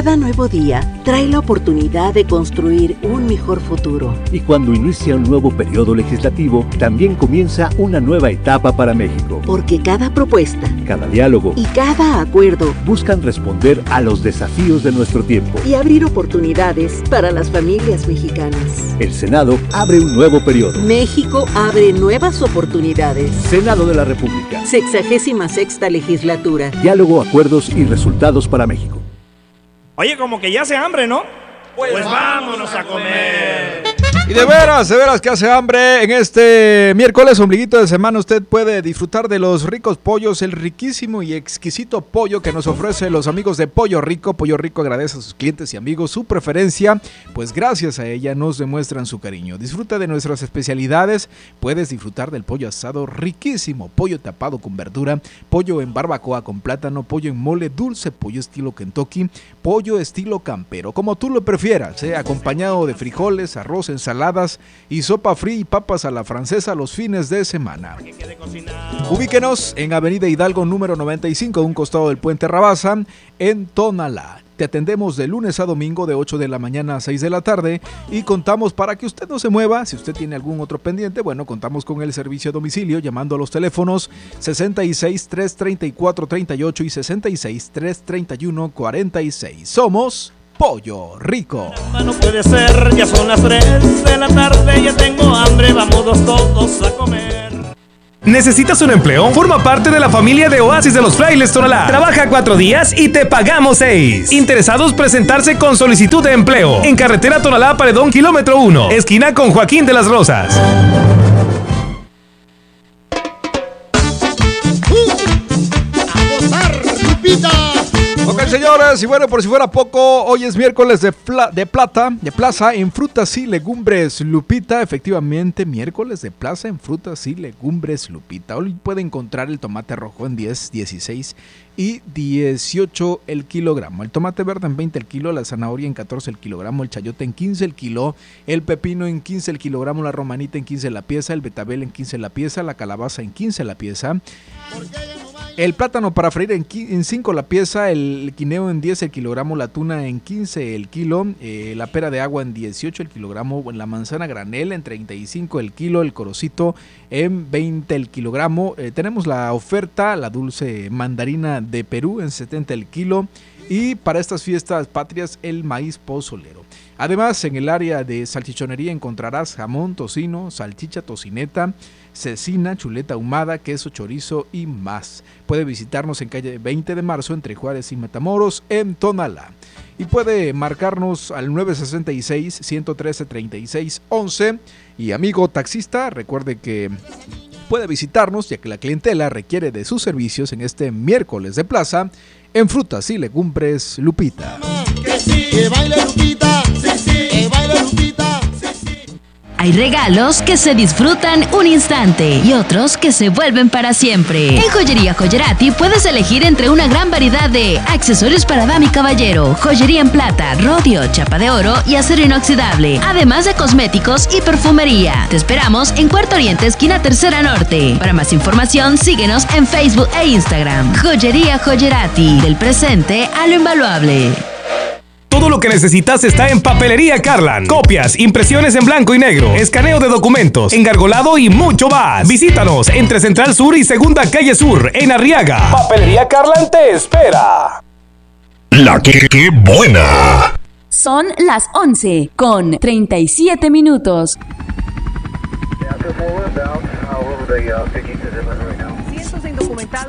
Cada nuevo día trae la oportunidad de construir un mejor futuro. Y cuando inicia un nuevo periodo legislativo, también comienza una nueva etapa para México. Porque cada propuesta, cada diálogo y cada acuerdo buscan responder a los desafíos de nuestro tiempo y abrir oportunidades para las familias mexicanas. El Senado abre un nuevo periodo. México abre nuevas oportunidades. Senado de la República. 66ª legislatura. Diálogo, acuerdos y resultados para México. Oye, como que ya hace hambre, ¿no? Pues vámonos a comer. Y de veras que hace hambre. En este miércoles, ombliguito de semana, usted puede disfrutar de los ricos pollos, el riquísimo y exquisito pollo que nos ofrece los amigos de Pollo Rico. Pollo Rico agradece a sus clientes y amigos su preferencia, pues gracias a ella nos demuestran su cariño. Disfruta de nuestras especialidades, puedes disfrutar del pollo asado riquísimo, pollo tapado con verdura, pollo en barbacoa con plátano, pollo en mole dulce, pollo estilo Kentucky, pollo estilo campero, como tú lo prefieras, acompañado de frijoles, arroz, ensaladas y sopa fría y papas a la francesa los fines de semana. Ubíquenos en Avenida Hidalgo número 95, a un costado del Puente Rabasa, en Tonalá. Te atendemos de lunes a domingo de 8 de la mañana a 6 de la tarde y contamos para que usted no se mueva. Si usted tiene algún otro pendiente, bueno, contamos con el servicio a domicilio llamando a los teléfonos 66-334-38 y 66-331-46. Somos Pollo Rico. No puede ser, ya son las 3 de la tarde, ya tengo hambre, vamos todos a comer. ¿Necesitas un empleo? Forma parte de la familia de Oasis de los Frailes Tonalá. Trabaja 4 días y te pagamos 6. Interesados presentarse con solicitud de empleo. En carretera Tonalá Paredón, kilómetro 1, esquina con Joaquín de las Rosas. ¡A gozar, Lupita! Ok, señores, y bueno, por si fuera poco, hoy es miércoles de plaza en frutas y legumbres Lupita. Efectivamente, miércoles de plaza en frutas y legumbres Lupita. Hoy puede encontrar el tomate rojo en 10, 16 y 18 el kilogramo. El tomate verde en 20 el kilo, la zanahoria en 14 el kilogramo, el chayote en 15 el kilo, el pepino en 15 el kilogramo, la romanita en 15 la pieza, el betabel en 15 la pieza, la calabaza en 15 la pieza. El plátano para freír en 5 la pieza, el guineo en 10 el kilogramo, la tuna en 15 el kilo, la pera de agua en 18 el kilogramo, la manzana granel en 35 el kilo, el corocito en 20 el kilogramo. Tenemos la oferta, la dulce mandarina de Perú en 70 el kilo y para estas fiestas patrias el maíz pozolero. Además, en el área de salchichonería encontrarás jamón, tocino, salchicha, tocineta, cecina, chuleta ahumada, queso, chorizo y más. Puede visitarnos en calle 20 de marzo entre Juárez y Matamoros en Tonalá. Y puede marcarnos al 966-113-3611. Y amigo taxista, recuerde que puede visitarnos ya que la clientela requiere de sus servicios en este miércoles de plaza en frutas y legumbres Lupita. Que sí, que baile Lupita, sí, sí, que baile Lupita, sí, sí. Hay regalos que se disfrutan un instante y otros que se vuelven para siempre. En Joyería Joyerati puedes elegir entre una gran variedad de accesorios para dama y caballero, joyería en plata, rodio, chapa de oro y acero inoxidable, además de cosméticos y perfumería. Te esperamos en Cuarto Oriente, esquina Tercera Norte. Para más información, síguenos en Facebook e Instagram. Joyería Joyerati, del presente a lo invaluable. Todo lo que necesitas está en Papelería Carlan. Copias, impresiones en blanco y negro, escaneo de documentos, engargolado y mucho más. Visítanos entre Central Sur y Segunda Calle Sur, en Arriaga. Papelería Carlan te espera. La que buena. Son las 11 con 37 minutos. Cientos de indocumentados